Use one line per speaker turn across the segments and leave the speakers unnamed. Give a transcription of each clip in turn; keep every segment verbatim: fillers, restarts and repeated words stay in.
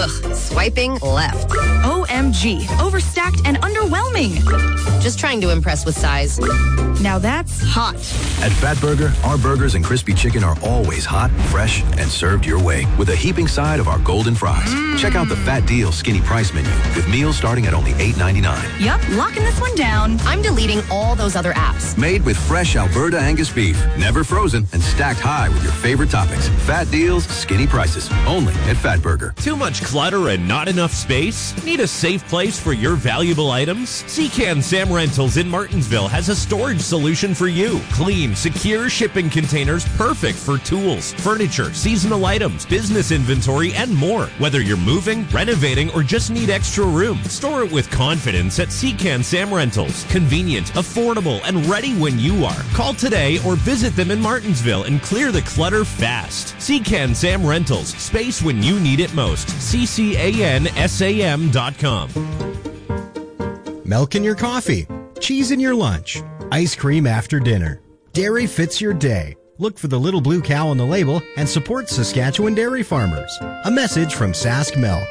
Ugh, swiping left.
O M G, overstacked and underwhelming.
Just trying to impress with size.
Now that's hot.
At Fatburger, our burgers and crispy chicken are always hot, fresh, and served your way with a heaping side of our golden fries. Mm. Check out the Fat Deal Skinny Price menu with meals starting at only eight ninety-nine.
Yup, locking this one down.
I'm deleting all those other apps.
Made with fresh Alberta Angus beef, never frozen, and stacked high with your favorite toppings. Fat Deals, Skinny Prices, only at Fatburger.
Too much clutter and not enough space? Need a safe place for your valuable items? Seacan Sam Rentals in Martinsville has a storage solution for you. Clean, secure shipping containers perfect for tools, furniture, seasonal items, business inventory, and more. Whether you're moving, renovating, or just need extra room, store it with confidence at Seacan Sam Rentals. Convenient, affordable, and ready when you are. Call today or visit them in Martinsville and clear the clutter fast. Seacan Sam Rentals. Space when you need it most. C C A N S A M dot com.
Milk in your coffee, cheese in your lunch, ice cream after dinner. Dairy fits your day. Look for the little blue cow on the label and support Saskatchewan dairy farmers. A message from Sask Milk.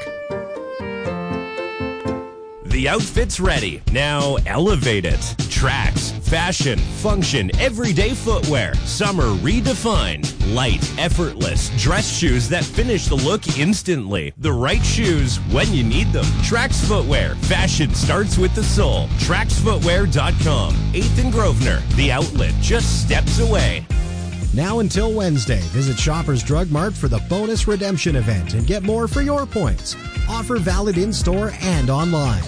The outfit's ready. Now elevate it. Tracks, fashion, function, everyday footwear. Summer redefined. Light, effortless, dress shoes that finish the look instantly. The right shoes when you need them. Trax Footwear. Fashion starts with the soul. trax footwear dot com. eighth and Grosvenor. The outlet just steps away.
Now until Wednesday, visit Shoppers Drug Mart for the bonus redemption event and get more for your points. Offer valid in-store and online.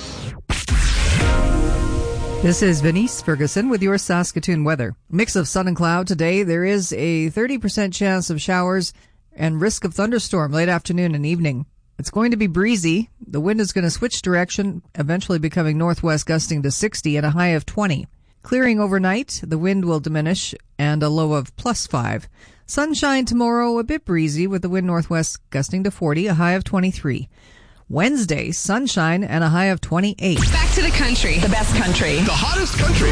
This is Venice Ferguson with your Saskatoon weather. Mix of sun and cloud today. There is a thirty percent chance of showers and risk of thunderstorm late afternoon and evening. It's going to be breezy. The wind is going to switch direction, eventually becoming northwest gusting to sixty and a high of twenty. Clearing overnight, the wind will diminish and a low of plus five. Sunshine tomorrow, a bit breezy with the wind northwest gusting to forty, a high of twenty-three. Wednesday, sunshine and a high of twenty-eight.
Back to the country. The best country.
The hottest country.